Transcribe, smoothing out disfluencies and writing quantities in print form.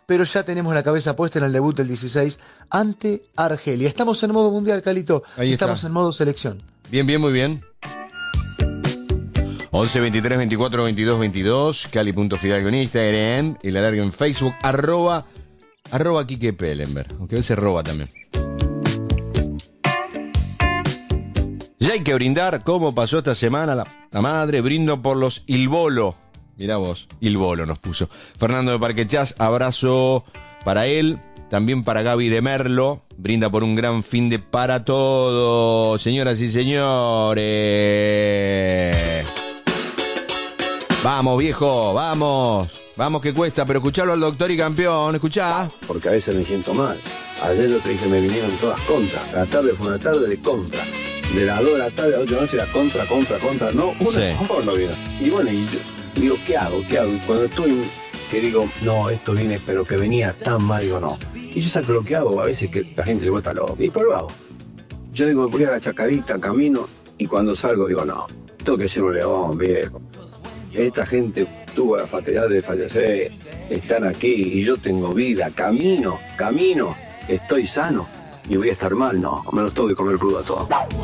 pero ya tenemos la cabeza puesta en el debut del 16 ante Argelia. Estamos en modo mundial, Calito. Ahí Estamos está. en modo selección. Bien, bien, muy bien. 11 23 24 22 22, Cali.Fidalgo en Instagram, y la larga en Facebook, arroba Quique Pellenberg, aunque a veces roba también. Ya hay que brindar, como pasó esta semana la madre, brindo por los Il Bolo. Mirá vos, Il Bolo nos puso. Fernando de Parque Chas, abrazo para él, también para Gaby de Merlo, brinda por un gran fin de para todos, señoras y señores. Vamos, viejo, vamos. Vamos que cuesta, pero escuchalo al doctor y campeón, escuchá. Porque a veces me siento mal. Ayer yo te dije, me vinieron todas contra. La tarde fue una tarde de contra. De las 2 de la tarde a las 8 de la noche era contra. No, una Sí. favor no viene. Y bueno, y yo digo, ¿qué hago? Y cuando estoy, que digo, no, esto viene, pero que venía tan mal, digo, no. Y yo saco lo que hago, a veces que la gente le vuelta loco. Y pero lo hago. Yo digo, voy a la chacarita, camino, y cuando salgo digo, no, tengo que ser un león, viejo. Esta gente tuvo la fatalidad de fallecer, están aquí y yo tengo vida, camino, estoy sano y voy a estar mal, no, me los tengo que comer crudo a todos.